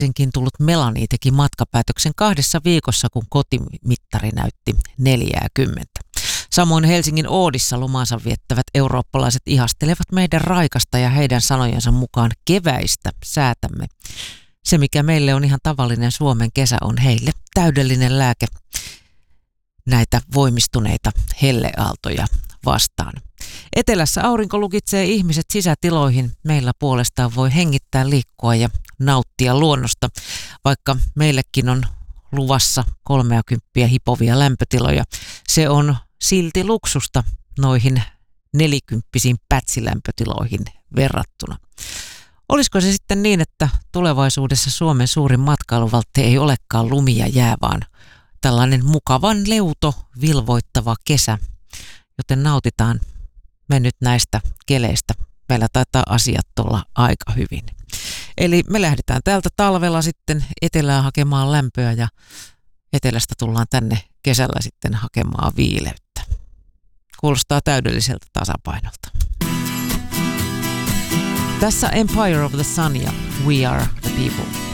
Helsinkiin tullut Melanie teki matkapäätöksen 2 viikossa, kun kotimittari näytti 40. Samoin Helsingin Oodissa lomansa viettävät eurooppalaiset ihastelevat meidän raikasta ja heidän sanojensa mukaan keväistä säätämme. Se, mikä meille on ihan tavallinen Suomen kesä, on heille täydellinen lääke näitä voimistuneita helleaaltoja vastaan. Etelässä aurinko lukitsee ihmiset sisätiloihin. Meillä puolestaan voi hengittää, liikkua ja nauttia luonnosta, vaikka meillekin on luvassa 30 hipovia lämpötiloja. Se on silti luksusta noihin 40 pätsilämpötiloihin verrattuna. Olisiko se sitten niin, että tulevaisuudessa Suomen suurin matkailuvaltti ei olekaan lumi ja jää, vaan tällainen mukavan leuto, vilvoittava kesä, joten nautitaan me nyt näistä keleistä. Meillä taitaa asiat olla aika hyvin. Eli me lähdetään täältä talvella sitten etelään hakemaan lämpöä ja etelästä tullaan tänne kesällä sitten hakemaan viileyttä. Kuulostaa täydelliseltä tasapainolta. Tässä Empire of the Sun ja We Are the People.